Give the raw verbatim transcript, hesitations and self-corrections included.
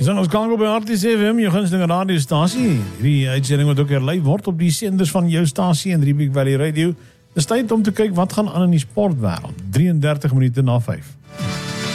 Ons ons kan op by R T C F M, jou gunsteling radiostasie. Hierdie uitsending wat ook herlei word op die senders van jou stasie en Riebeek Valley Radio. Dis tyd om te kyk wat gaan aan in die sportwêreld. drieëndertig minute na vyf.